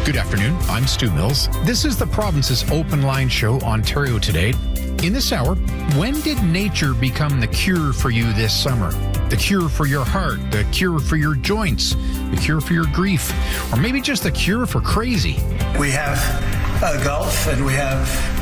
Good afternoon. I'm Stu Mills. This is the province's open line show, Ontario Today. In this hour, when did nature become the cure for you this summer? The cure for your heart, the cure for your joints, the cure for your grief, or maybe just the cure for crazy. We have golf and we have